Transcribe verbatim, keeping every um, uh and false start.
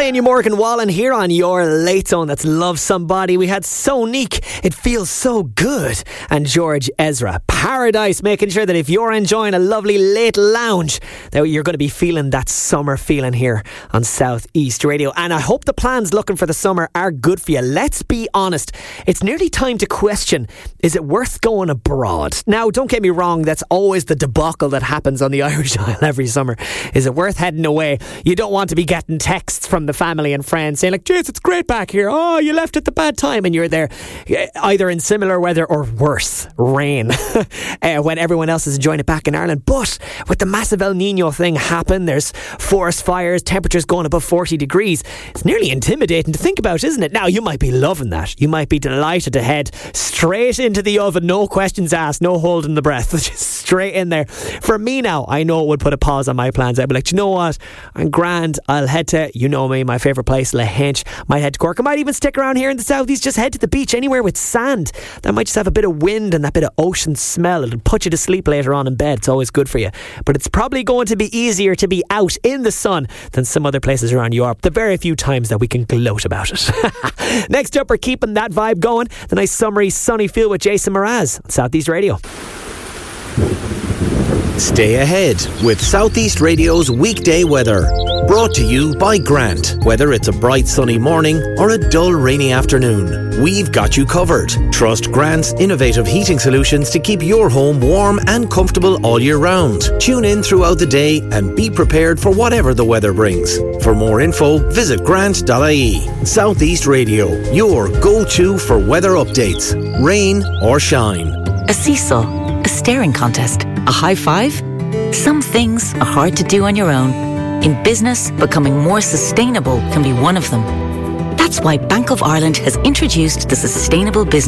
Anya Morgan Wallen here on your Late Zone. That's Love Somebody. We had Sonique, It Feels So Good, and George Ezra, Paradise, making sure that if you're enjoying a lovely late lounge, that you're going to be feeling that summer feeling here on South East Radio. And I hope the plans looking for the summer are good for you. Let's be honest, it's nearly time to question, is it worth going abroad? Now, don't get me wrong, that's always the debacle that happens on the Irish Isle every summer. Is it worth heading away? You don't want to be getting texts from the family and friends saying like, "Jeez, it's great back here. Oh, you left at the bad time," and you're there either in similar weather or worse, rain, uh, when everyone else is enjoying it back in Ireland. But with the massive El Nino thing happen, there's forest fires, temperatures going above forty degrees. It's nearly intimidating to think about, isn't it? Now, you might be loving that. You might be delighted to head straight into the oven, no questions asked, no holding the breath, just straight in there. For me now, I know it would put a pause on my plans. I'd be like, "Do you know what? I'm grand. I'll head to, you know me, my favourite place, Lahinch. Might head to Cork. I might even stick around here in the southeast. Just head to the beach, anywhere with sand. That might just have a bit of wind and that bit of ocean smell. It'll put you to sleep later on in bed. It's always good for you. But it's probably going to be easier to be out in the sun than some other places around Europe. The very few times that we can gloat about it." Next up, we're keeping that vibe going. The nice summery sunny feel with Jason Mraz on Southeast Radio. Stay ahead with Southeast Radio's weekday weather. Brought to you by Grant. Whether it's a bright sunny morning or a dull rainy afternoon, we've got you covered. Trust Grant's innovative heating solutions to keep your home warm and comfortable all year round. Tune in throughout the day and be prepared for whatever the weather brings. For more info, visit grant dot I E. Southeast Radio, your go-to for weather updates, rain or shine. A seesaw, a staring contest, a high five? Some things are hard to do on your own. In business, becoming more sustainable can be one of them. That's why Bank of Ireland has introduced the Sustainable Business